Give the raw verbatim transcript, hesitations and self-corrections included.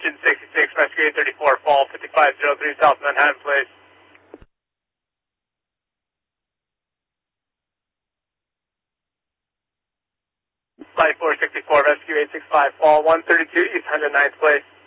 Engine sixty-six, rescue eight thirty-four, fall fifty-five oh three South Manhattan, please. Flight four sixty-four, rescue eight six five, fall one thirty-two East one hundred ninth, please.